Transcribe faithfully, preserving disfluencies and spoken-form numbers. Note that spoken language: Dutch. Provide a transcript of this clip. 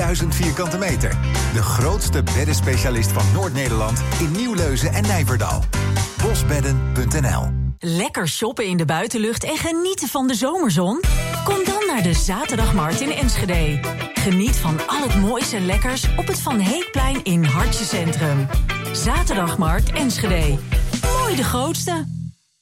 vijfduizend vierkante meter. De grootste beddenspecialist van Noord-Nederland in Nieuwleuzen en Nijverdal. bosbedden punt n l. Lekker shoppen in de buitenlucht en genieten van de zomerzon? Kom dan naar de Zaterdagmarkt in Enschede. Geniet van al het moois en lekkers op het Van Heekplein in Hartje Centrum. Zaterdagmarkt Enschede. Mooi de grootste.